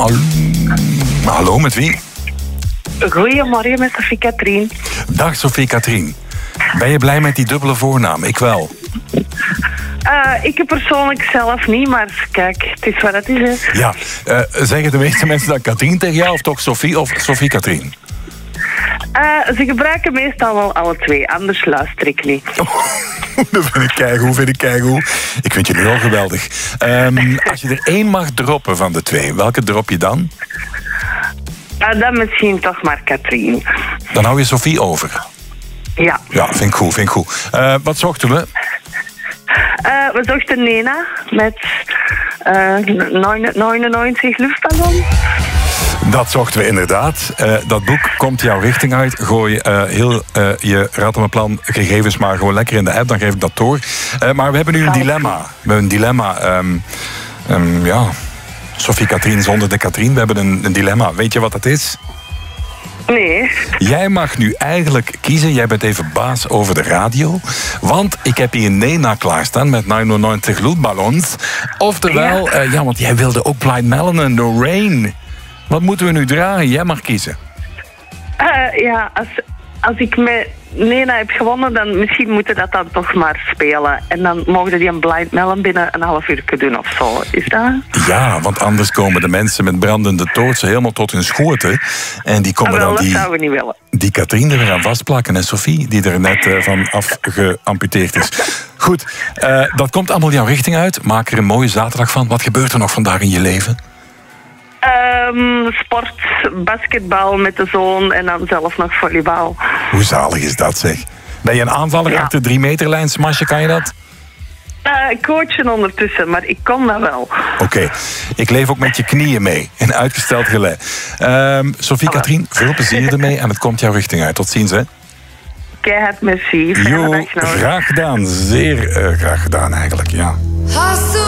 Hallo, met wie? Goedemorgen, met Sophie Katrien. Dag Sophie Katrien. Ben je blij met die dubbele voornaam? Ik wel. Ik persoonlijk zelf niet, maar kijk, het is wat het is. Hè. Ja, zeggen de meeste mensen dan Katrien tegen jou of toch Sophie of Sophie Katrien? Ze gebruiken meestal wel alle twee, anders luister ik niet. Dat vind ik keigoed. Ik vind je nu al geweldig. Als je er één mag droppen van de twee, welke drop je dan? Dan misschien toch maar Katrien. Dan hou je Sophie over. Ja. Ja, vind ik goed. Wat zochten we? We zochten Nena met 99 luchtballons. Dat zochten we inderdaad. Dat boek komt jouw richting uit. Gooi heel je Raad mijn Plan gegevens maar gewoon lekker in de app. Dan geef ik dat door. Maar we hebben nu een dilemma. We hebben een dilemma. Sophie Katrien zonder de Katrien. We hebben een dilemma. Weet je wat dat is? Nee. Jij mag nu eigenlijk kiezen. Jij bent even baas over de radio. Want ik heb hier Nena klaarstaan met 99 luchtballons. Oftewel, want jij wilde ook Blind Melon en No Rain. Wat moeten we nu dragen? Jij mag kiezen. Als ik met Nena heb gewonnen, dan misschien moeten dat dan toch maar spelen. En dan mogen die een Blind Melon binnen een half uur doen of zo. Is dat? Ja, want anders komen de mensen met brandende toortsen helemaal tot hun schoten. En die komen dan dat zouden we niet willen. Die Katrien er weer aan vastplakken en Sophie, die er net van afgeamputeerd is. Goed, dat komt allemaal jouw richting uit. Maak er een mooie zaterdag van. Wat gebeurt er nog vandaag in je leven? Sport, basketbal met de zoon en dan zelf nog volleybal. Hoe zalig is dat, zeg? Ben je een aanvaller achter de 3 meterlijn smashen, kan je dat? Coachen ondertussen, maar ik kon dat wel. Oké. Ik leef ook met je knieën mee, in uitgesteld gelei. Sophie Katrien, veel plezier ermee en het komt jouw richting uit. Tot ziens, hè? Keihard, merci. Jo, graag gedaan. Zeer graag gedaan eigenlijk, ja.